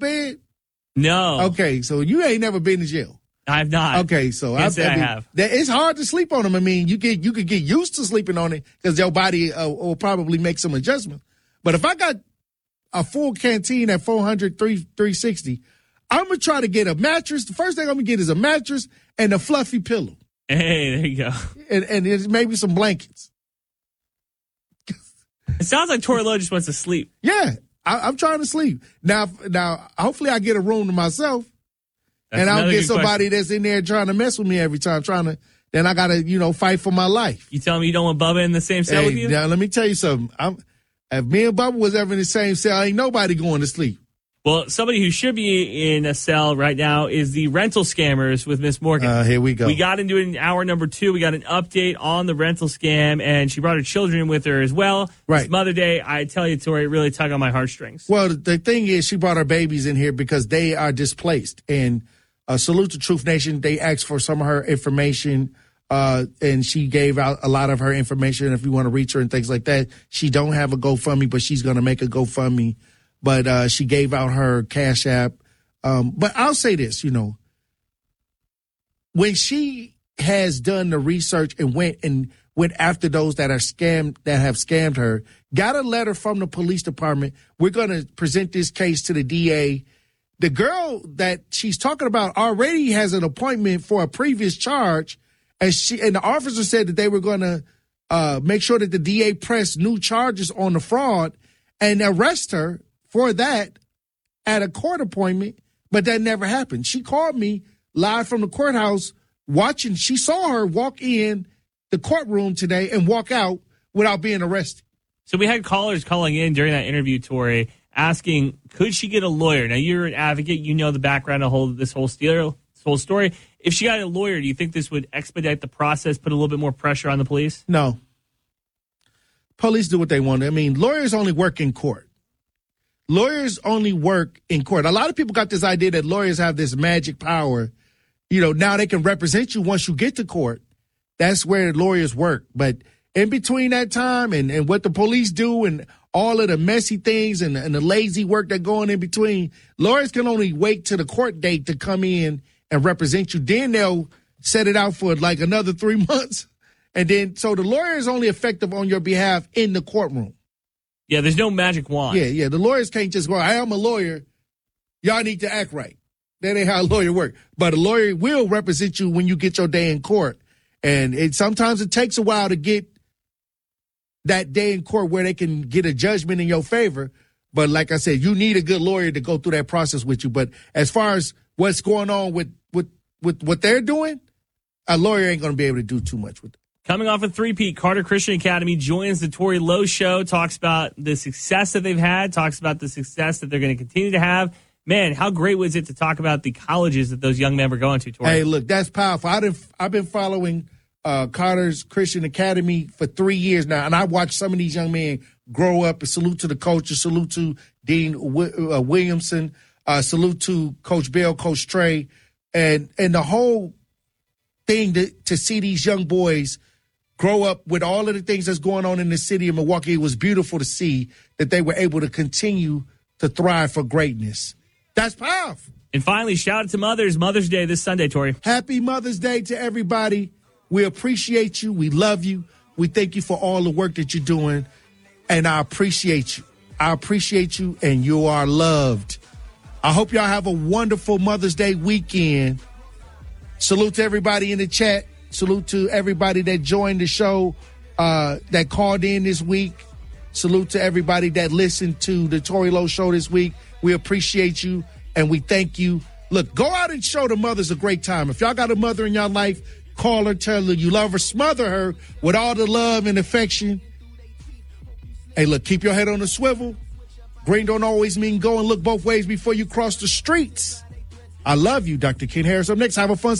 bed? No. Okay, so you ain't never been to jail. I've not. Okay, so I have. It's hard to sleep on them. I mean, you could get used to sleeping on it because your body will probably make some adjustments. But if I got a full canteen at 400, 360, I'm going to try to get a mattress. The first thing I'm going to get is a mattress and a fluffy pillow. Hey, there you go. And maybe some blankets. It sounds like Tori Lowe just wants to sleep. Yeah, I'm trying to sleep. Now, hopefully I get a room to myself. That's and I don't get somebody question. that's in there trying to mess with me every time, then I got to, fight for my life. You telling me you don't want Bubba in the same cell with you? Now, let me tell you something. If me and Bubba was ever in the same cell, ain't nobody going to sleep. Well, somebody who should be in a cell right now is the rental scammers with Miss Morgan. Here we go. We got into it in hour number 2. We got an update on the rental scam, and she brought her children with her as well. Right. It's Mother Day. I tell you, Tori, it really tugged on my heartstrings. Well, the thing is, she brought her babies in here because they are displaced. And salute to Truth Nation. They asked for some of her information, and she gave out a lot of her information if you want to reach her and things like that. She don't have a GoFundMe, but she's going to make a GoFundMe. But she gave out her Cash App. But I'll say this, when she has done the research and went after those that have scammed her, got a letter from the police department. We're going to present this case to the DA. The girl that she's talking about already has an appointment for a previous charge, and the officer said that they were going to make sure that the DA pressed new charges on the fraud and arrest her for that at a court appointment, but that never happened. She called me live from the courthouse watching. She saw her walk in the courtroom today and walk out without being arrested. So we had callers calling in during that interview, Tori, asking, could she get a lawyer? Now, you're an advocate. You know the background of this whole story. If she got a lawyer, do you think this would expedite the process, put a little bit more pressure on the police? No. Police do what they want. I mean, lawyers only work in court. Lawyers only work in court. A lot of people got this idea that lawyers have this magic power. Now they can represent you once you get to court. That's where lawyers work. But in between that time and what the police do and all of the messy things and the lazy work that go on in between, lawyers can only wait to the court date to come in and represent you. Then they'll set it out for like another 3 months. And then, so the lawyer is only effective on your behalf in the courtroom. Yeah, there's no magic wand. Yeah. The lawyers can't just go, I am a lawyer. Y'all need to act right. That ain't how a lawyer works. But a lawyer will represent you when you get your day in court. And sometimes it takes a while to get that day in court where they can get a judgment in your favor. But like I said, you need a good lawyer to go through that process with you. But as far as what's going on with what they're doing, a lawyer ain't going to be able to do too much with it. Coming off a three-peat, Carter Christian Academy joins the Tori Lowe Show, talks about the success that they've had, talks about the success that they're going to continue to have. Man, how great was it to talk about the colleges that those young men were going to, Tori? Hey, look, that's powerful. I've been following Carter's Christian Academy for 3 years now, and I watched some of these young men grow up. And salute to the coaches, salute to Dean Williamson, salute to Coach Bill, Coach Trey, and the whole thing to see these young boys grow up with all of the things that's going on in the city of Milwaukee. It was beautiful to see that they were able to continue to thrive for greatness. That's powerful. And finally, shout out to mothers. Mother's Day this Sunday, Tori. Happy Mother's Day to everybody. We appreciate you. We love you. We thank you for all the work that you're doing. And I appreciate you. I appreciate you, and you are loved. I hope y'all have a wonderful Mother's Day weekend. Salute to everybody in the chat. Salute to everybody that joined the show, that called in this week. Salute to everybody that listened to the Tori Lowe Show this week. We appreciate you, and we thank you. Look, go out and show the mothers a great time. If y'all got a mother in your life, call her, tell her you love her, smother her with all the love and affection. Hey, look, keep your head on the swivel. Green don't always mean go, and look both ways before you cross the streets. I love you, Dr. Ken Harris. Up next, have a fun